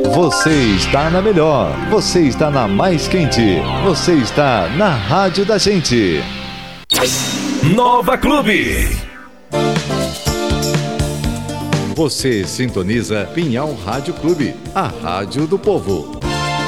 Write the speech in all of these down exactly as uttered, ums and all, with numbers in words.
Você está na melhor, você está na mais quente, você está na rádio da gente. Nova Clube. Você sintoniza Pinhal Rádio Clube, a rádio do povo.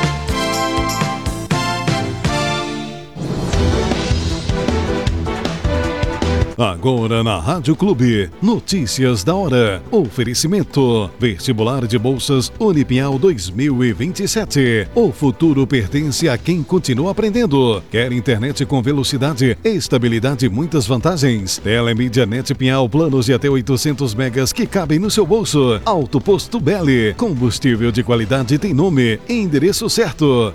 Agora na Rádio Clube, notícias da hora. Oferecimento: Vestibular de Bolsas Unipinhal dois mil e vinte e sete. O futuro pertence a quem continua aprendendo. Quer internet com velocidade, estabilidade e muitas vantagens? Telemídia Net Pinhal, planos de até oitocentos megas que cabem no seu bolso. Alto Posto Belli, combustível de qualidade tem nome e endereço certo.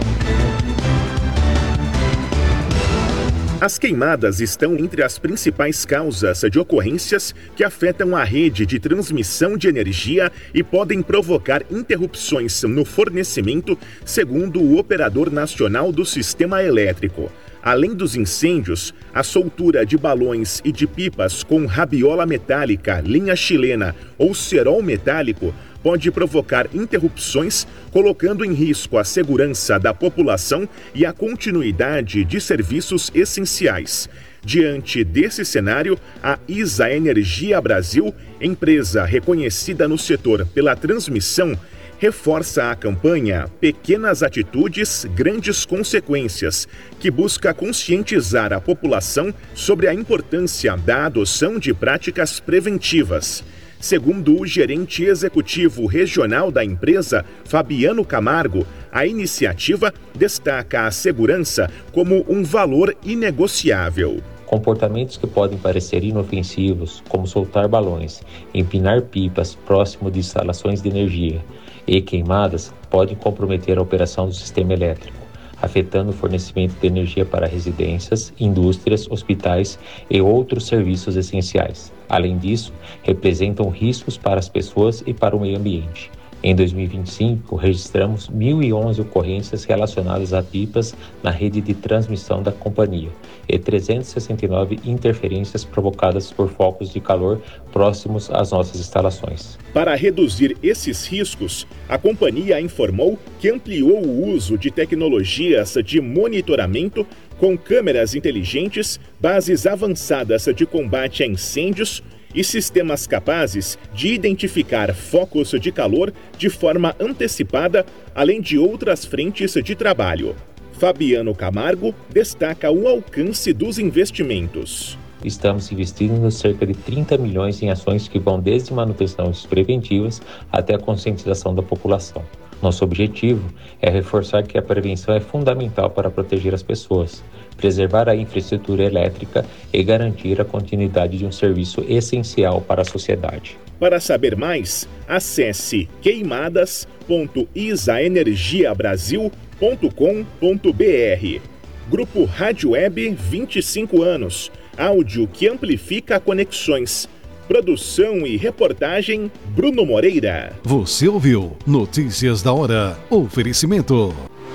As queimadas estão entre as principais causas de ocorrências que afetam a rede de transmissão de energia e podem provocar interrupções no fornecimento, segundo o Operador Nacional do Sistema Elétrico. Além dos incêndios, a soltura de balões e de pipas com rabiola metálica, linha chilena ou cerol metálico pode provocar interrupções, colocando em risco a segurança da população e a continuidade de serviços essenciais. Diante desse cenário, a ISA Energia Brasil, empresa reconhecida no setor pela transmissão, reforça a campanha Pequenas Atitudes, Grandes Consequências, que busca conscientizar a população sobre a importância da adoção de práticas preventivas. Segundo o gerente executivo regional da empresa, Fabiano Camargo, a iniciativa destaca a segurança como um valor inegociável. Comportamentos que podem parecer inofensivos, como soltar balões, empinar pipas próximo de instalações de energia e queimadas, podem comprometer a operação do sistema elétrico, afetando o fornecimento de energia para residências, indústrias, hospitais e outros serviços essenciais. Além disso, representam riscos para as pessoas e para o meio ambiente. Em dois mil e vinte e cinco, registramos mil e onze ocorrências relacionadas a pipas na rede de transmissão da companhia e trezentas e sessenta e nove interferências provocadas por focos de calor próximos às nossas instalações. Para reduzir esses riscos, a companhia informou que ampliou o uso de tecnologias de monitoramento com câmeras inteligentes, bases avançadas de combate a incêndios e sistemas capazes de identificar focos de calor de forma antecipada, além de outras frentes de trabalho. Fabiano Camargo destaca o alcance dos investimentos. Estamos investindo cerca de trinta milhões em ações que vão desde manutenções preventivas até a conscientização da população. Nosso objetivo é reforçar que a prevenção é fundamental para proteger as pessoas, preservar a infraestrutura elétrica e garantir a continuidade de um serviço essencial para a sociedade. Para saber mais, acesse queimadas ponto isa energia brasil ponto com ponto br. Grupo Rádio Web, vinte e cinco anos. Áudio que amplifica conexões. Produção e reportagem, Bruno Moreira. Você ouviu Notícias da Hora. Oferecimento.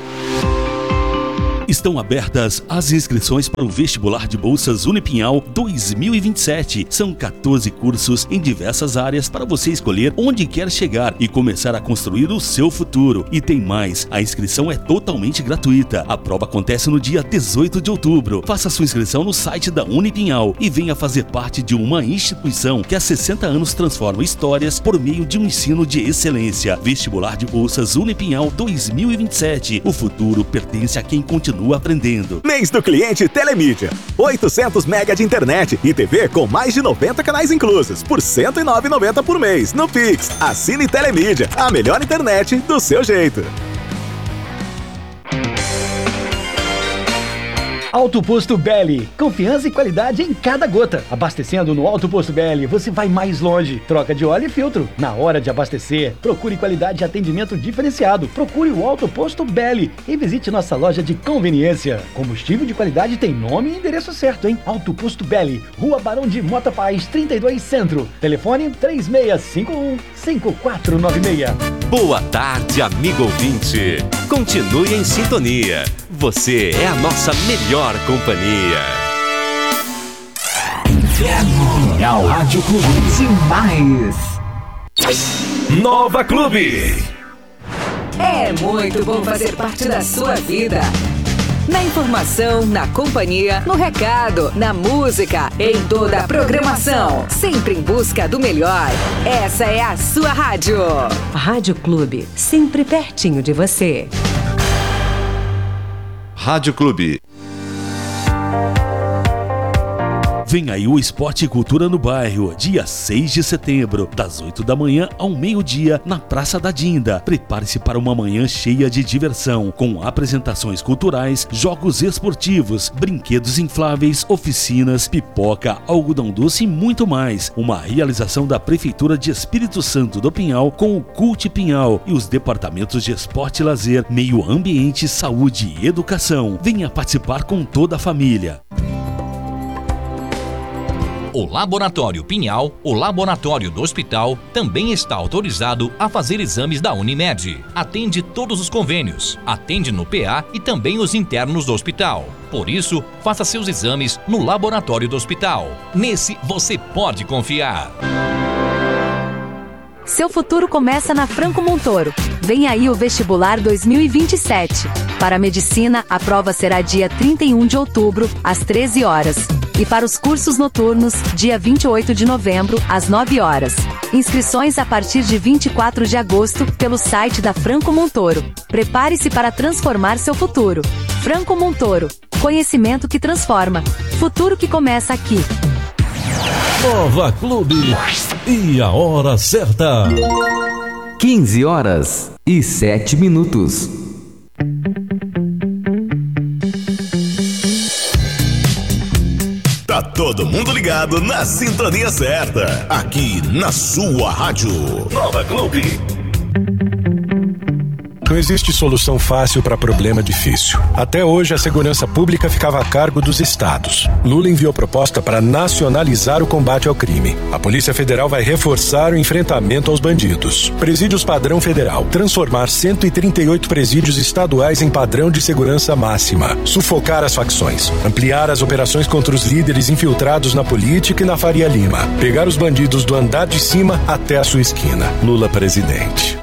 Estão abertas as inscrições para o Vestibular de Bolsas Unipinhal dois mil e vinte e sete. São quatorze cursos em diversas áreas para você escolher onde quer chegar e começar a construir o seu futuro. E tem mais, a inscrição é totalmente gratuita. A prova acontece no dia dezoito de outubro. Faça sua inscrição no site da Unipinhal e venha fazer parte de uma instituição que há sessenta anos transforma histórias por meio de um ensino de excelência. Vestibular de Bolsas Unipinhal dois mil e vinte e sete. O futuro pertence a quem continua aprendendo. Mês do cliente Telemídia. oitocentos mega de internet e T V com mais de noventa canais inclusos por cento e nove reais e noventa centavos por mês no Pix. Assine Telemídia, a melhor internet do seu jeito. Alto Posto Belli, confiança e qualidade em cada gota. Abastecendo no Alto Posto Belli, você vai mais longe. Troca de óleo e filtro. Na hora de abastecer, procure qualidade e atendimento diferenciado. Procure o Alto Posto Belli e visite nossa loja de conveniência. Combustível de qualidade tem nome e endereço certo, hein? Alto Posto Belli, Rua Barão de Mota Paz, trinta e dois Centro. Telefone três seis cinco um, cinco quatro nove seis. Boa tarde, amigo ouvinte. Continue em sintonia. Você é a nossa melhor companhia. Inverno. É o Rádio Clube. Demais. Nova Clube. É muito bom fazer parte da sua vida. Na informação, na companhia, no recado, na música, em toda a programação. Sempre em busca do melhor. Essa é a sua rádio. Rádio Clube, sempre pertinho de você. Rádio Clube. Vem aí o Esporte e Cultura no Bairro, dia seis de setembro, das oito da manhã ao meio-dia, na Praça da Dinda. Prepare-se para uma manhã cheia de diversão, com apresentações culturais, jogos esportivos, brinquedos infláveis, oficinas, pipoca, algodão doce e muito mais. Uma realização da Prefeitura de Espírito Santo do Pinhal com o Cult Pinhal e os departamentos de esporte e lazer, meio ambiente, saúde e educação. Venha participar com toda a família. O Laboratório Pinhal, o laboratório do hospital, também está autorizado a fazer exames da Unimed. Atende todos os convênios, atende no P A e também os internos do hospital. Por isso, faça seus exames no laboratório do hospital. Nesse, você pode confiar. Seu futuro começa na Franco Montoro. Vem aí o Vestibular dois mil e vinte e sete. Para a Medicina, a prova será dia trinta e um de outubro, às treze horas. E para os cursos noturnos, dia vinte e oito de novembro, às nove horas. Inscrições a partir de vinte e quatro de agosto, pelo site da Franco Montoro. Prepare-se para transformar seu futuro. Franco Montoro. Conhecimento que transforma. Futuro que começa aqui. Nova Clube. E a hora certa. quinze horas e sete minutos. Tá todo mundo ligado na sintonia certa. Aqui na sua rádio. Nova Clube. Não existe solução fácil para problema difícil. Até hoje, a segurança pública ficava a cargo dos estados. Lula enviou proposta para nacionalizar o combate ao crime. A Polícia Federal vai reforçar o enfrentamento aos bandidos. Presídios padrão federal. Transformar cento e trinta e oito presídios estaduais em padrão de segurança máxima. Sufocar as facções. Ampliar as operações contra os líderes infiltrados na política e na Faria Lima. Pegar os bandidos do andar de cima até a sua esquina. Lula presidente.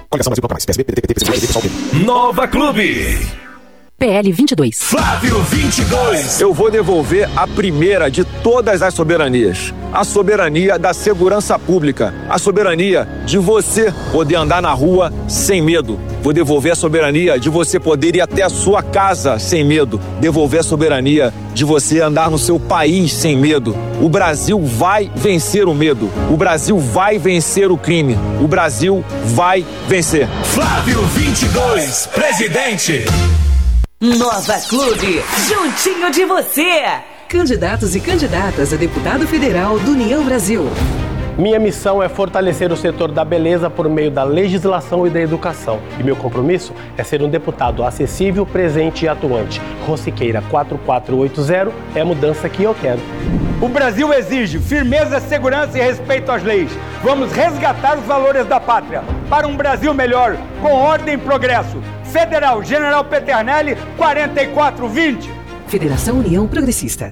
Nova Clube. P L vinte e dois. Flávio vinte e dois. Eu vou devolver a primeira de todas as soberanias. A soberania da segurança pública. A soberania de você poder andar na rua sem medo. Vou devolver a soberania de você poder ir até a sua casa sem medo. Devolver a soberania de você andar no seu país sem medo. O Brasil vai vencer o medo. O Brasil vai vencer o crime. O Brasil vai vencer. Flávio vinte e dois, presidente. Nova Clube, juntinho de você. Candidatos e candidatas a deputado federal do União Brasil. Minha missão é fortalecer o setor da beleza por meio da legislação e da educação. E meu compromisso é ser um deputado acessível, presente e atuante. Rossiqueira quatro quatro oito zero é a mudança que eu quero. O Brasil exige firmeza, segurança e respeito às leis. Vamos resgatar os valores da pátria para um Brasil melhor, com ordem e progresso. Federal General Peternelli, quarenta e quatro vinte. Federação União Progressista.